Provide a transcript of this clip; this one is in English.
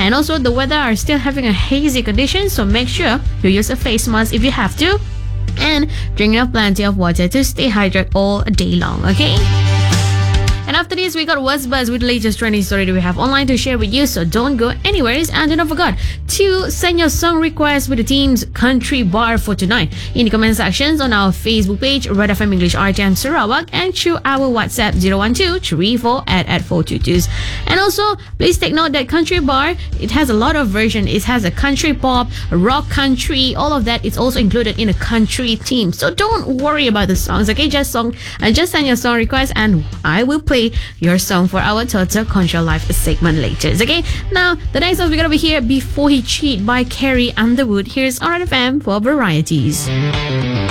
And also, the weather are still having a hazy condition, so make sure you use a face mask if you have to. And drink enough plenty of water to stay hydrated all day long, okay? And after this, we got What's Buzz with the latest trending story that we have online to share with you, so don't go anywhere. And do not forget to send your song request with the team's Country Bar for tonight in the comment sections on our Facebook page, Red FM English RTM Sarawak, and through our WhatsApp 012-34 And also, please take note that Country Bar, it has a lot of versions. It has a country pop, rock country, all of that is also included in a country theme. So don't worry about the songs, okay? Just send your song request and I will play your song for our Total Control Live segment later, okay? Now, the next song we're gonna be here, Before He Cheat by Carrie Underwood. Here's RFM for varieties.